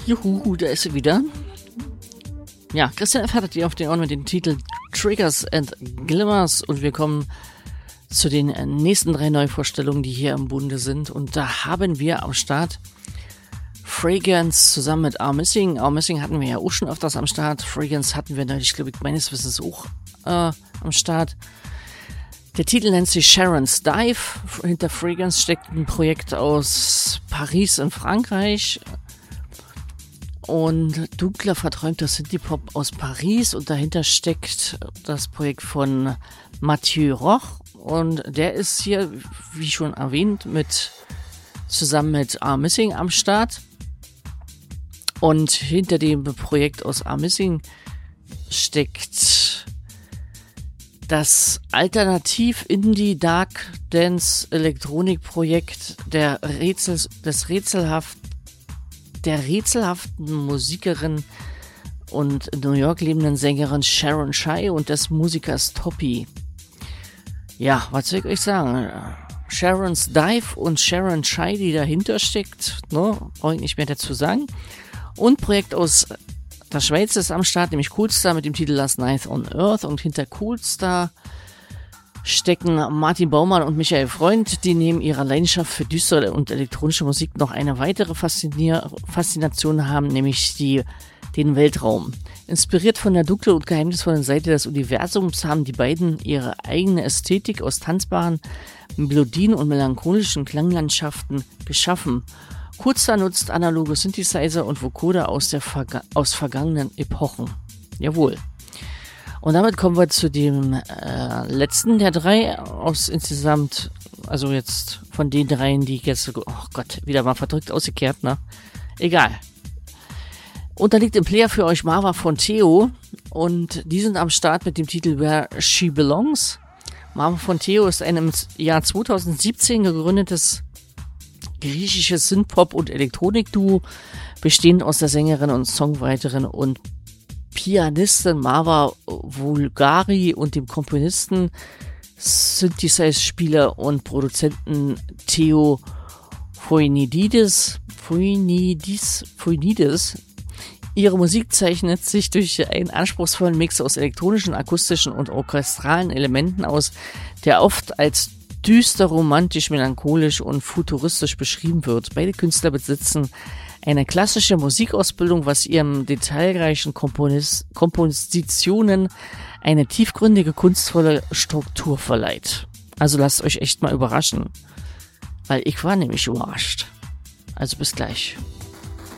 Juhu, da ist sie wieder. Ja, Christian F. hattet ihr auf den Ohren mit dem Titel Triggers and Glimmers und wir kommen zu den nächsten 3 Neuvorstellungen, die hier im Bunde sind. Und da haben wir am Start Fragrance zusammen mit Are Missing. Are Missing hatten wir ja auch schon öfters am Start. Fragrance hatten wir neulich, glaube ich, meines Wissens auch am Start. Der Titel nennt sich Sharon's Dive. Hinter Fragrance steckt ein Projekt aus Paris in Frankreich. Und dunkler verträumter Synthie-Pop aus Paris. Und dahinter steckt das Projekt von Mathieu Roch. Und der ist hier, wie schon erwähnt, zusammen mit Are Missing am Start. Und hinter dem Projekt aus Are Missing steckt das Alternativ-Indie-Dark-Dance-Elektronik-Projekt der rätselhaften Musikerin und in New York lebenden Sängerin Sharon Shai und des Musikers Toppy. Ja, was soll ich euch sagen? Sharon's Dive und Sharon Shai, die dahinter steckt, ne, brauche ich nicht mehr dazu sagen. Und Projekt aus der Schweiz ist am Start, nämlich Coolstar mit dem Titel Last Night on Earth. Und hinter Coolstar stecken Martin Baumann und Michael Freund, die neben ihrer Leidenschaft für düstere und elektronische Musik noch eine weitere Faszination haben, nämlich den Weltraum. Inspiriert von der dunklen und geheimnisvollen Seite des Universums haben die beiden ihre eigene Ästhetik aus tanzbaren Melodien und melancholischen Klanglandschaften geschaffen. Coolstar nutzt analoge Synthesizer und Vocoder aus vergangenen Epochen. Jawohl. Und damit kommen wir zu dem letzten der 3 aus insgesamt, also jetzt von den 3, die ich jetzt, oh Gott, wieder mal verdrückt ausgekehrt, ne? Egal. Und da liegt im Player für euch Marva von Theo und die sind am Start mit dem Titel Where She Belongs. Marva von Theo ist ein im Jahr 2017 gegründetes griechisches Synthpop- und Elektronik-Duo, bestehend aus der Sängerin und Songwriterin und Pianistin Marva Vulgari und dem Komponisten, Synthesizer-Spieler und Produzenten Theo Phoenides. Ihre Musik zeichnet sich durch einen anspruchsvollen Mix aus elektronischen, akustischen und orchestralen Elementen aus, der oft als düster, romantisch, melancholisch und futuristisch beschrieben wird. Beide Künstler besitzen eine klassische Musikausbildung, was ihren detailreichen Kompositionen eine tiefgründige, kunstvolle Struktur verleiht. Also lasst euch echt mal überraschen, weil ich war nämlich überrascht. Also bis gleich.